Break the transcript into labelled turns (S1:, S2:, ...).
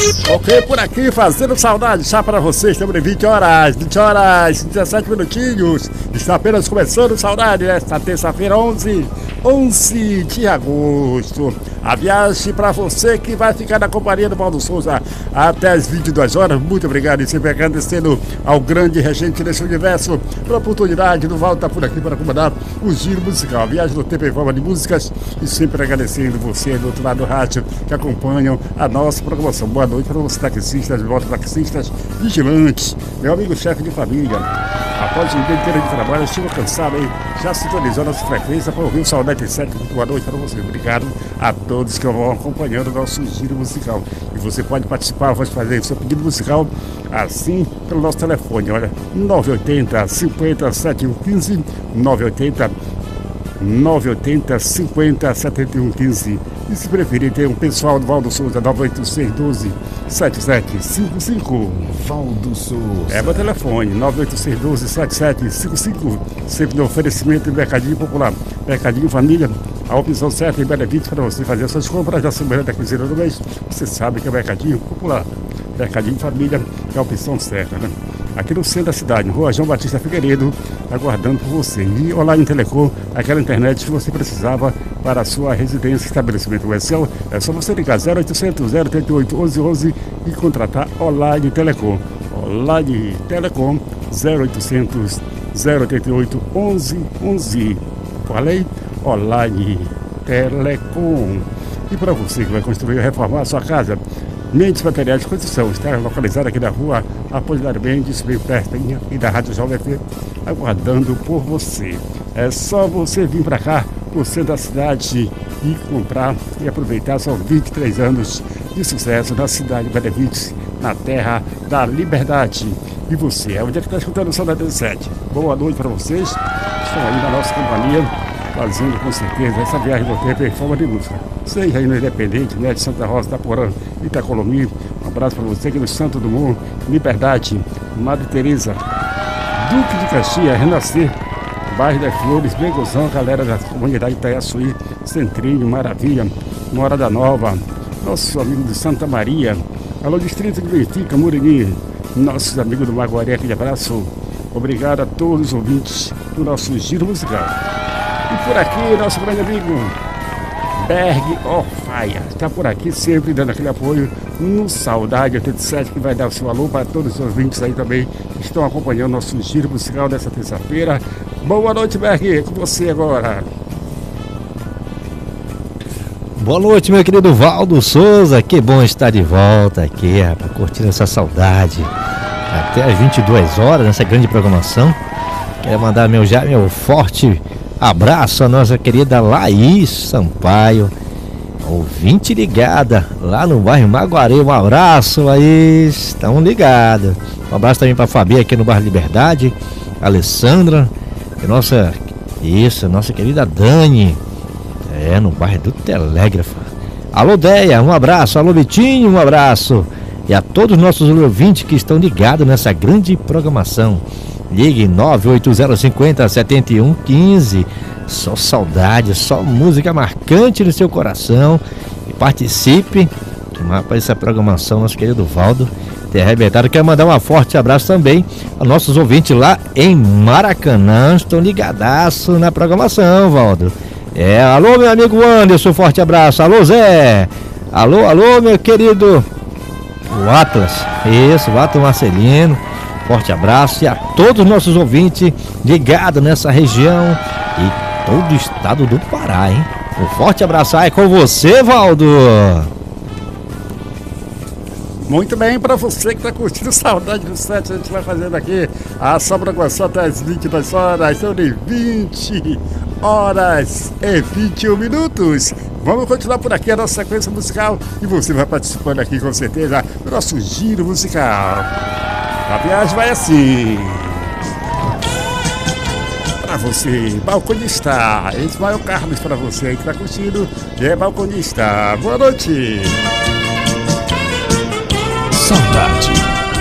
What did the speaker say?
S1: Ok, por aqui, fazendo saudade já para vocês, estamos em 20 horas, 17 minutinhos. Está apenas começando saudade nesta terça-feira, 11 de agosto. A viagem para você que vai ficar na companhia do Valdo Souza até as 22 horas. Muito obrigado e sempre agradecendo ao grande regente desse universo pela oportunidade do Valdo estar por aqui para comandar o giro musical. A viagem do tempo em forma de músicas e sempre agradecendo você do outro lado do rádio que acompanham a nossa programação. Boa noite para você, taxistas, taxistas, vigilantes, meu amigo chefe de família. Após o dia inteiro de trabalho, eu estive cansado aí, já sintonizou nossa frequência para ouvir o Saudade 7. Muito boa noite para você. Obrigado a todos que vão acompanhando o nosso giro musical. E você pode participar, pode fazer seu pedido musical assim pelo nosso telefone. Olha, 980 50 7115, 980 50 71 15. E se preferir, tem um pessoal do Valdo Souza, 98612 7755.
S2: Valdo Souza.
S1: É meu telefone, 98612 7755. Sempre no oferecimento do Mercadinho Popular. Mercadinho Família, a opção certa e benefício para você fazer suas compras da semana da quinzena do mês. Você sabe que é o Mercadinho Popular. Mercadinho Família é a opção certa, né? Aqui no centro da cidade, Rua João Batista Figueiredo, aguardando por você. E Online Telecom, aquela internet que você precisava para a sua residência, estabelecimento comercial. É só você ligar 0800 038 1111 e contratar Online Telecom. Online Telecom 0800 038 1111. Falei? Online Telecom. E para você que vai construir ou reformar a sua casa, Mendes Materiais de Construção está localizado aqui na rua Apolinário Mendes, bem pertinho e da Rádio Jovem FM, aguardando por você. É só você vir para cá, no centro da cidade, e comprar e aproveitar. São 23 anos de sucesso na cidade de Benevides, na terra da liberdade. E você, é onde é que está escutando o Saudade 7? Boa noite para vocês, estão aí na nossa companhia, fazendo com certeza essa viagem do tempo em forma de música. Seja aí no Independente, né, de Santa Rosa, Itaporã, Itacolomi. Um abraço para você aqui no Santo Dumont, Liberdade, Madre Teresa, Duque de Caxias, Renascer, Bairro das Flores, Bengozão, galera da comunidade Itaiaçuí, Centrinho, Maravilha, Morada Nova, nosso amigo de Santa Maria, alô Distrito de Benfica, Murininho, nossos amigos do Maguari, aquele abraço. Obrigado a todos os ouvintes do nosso giro musical. E por aqui, nosso grande amigo Berg Orfaia está por aqui sempre dando aquele apoio no Saudade 87, que vai dar o seu alô para todos os ouvintes aí também que estão acompanhando nosso giro musical dessa terça-feira. Boa noite, Berg, com você agora.
S3: Boa noite, meu querido Valdo Souza, que bom estar de volta aqui, rapaz, curtindo essa saudade até às 22 horas nessa grande programação. Quero mandar meu forte abraço à nossa querida Laís Sampaio, ouvinte ligada lá no bairro Maguari. Um abraço, Laís, estão ligados. Um abraço também para a Fabi aqui no bairro Liberdade, Alessandra, nossa querida Dani, no bairro do Telégrafo. Alô Deia, um abraço. Alô Vitinho, um abraço. E a todos os nossos ouvintes que estão ligados nessa grande programação. Ligue 98050 7115. Só saudade, só música marcante no seu coração. E participe para essa programação, nosso querido Valdo ter arrebentado. Quero mandar um forte abraço também aos nossos ouvintes lá em Maracanã. Estão ligadaço na programação, Valdo. Alô, meu amigo Anderson, forte abraço. Alô, Zé. Alô, meu querido o Atlas. Isso, o Atlas Marcelino. Forte abraço e a todos os nossos ouvintes ligados nessa região e todo o estado do Pará, hein? Um forte abraço aí com você, Valdo.
S1: Muito bem, para você que está curtindo Saudade do 7, a gente vai fazendo aqui a sua programação até as 22 horas, são de 20 horas e 21 minutos. Vamos continuar por aqui a nossa sequência musical e você vai participando aqui com certeza do nosso giro musical. A viagem vai assim. Para você, balconista, Ismael Carlos, para você aí que está curtindo, balconista. Boa noite.
S2: Saudade.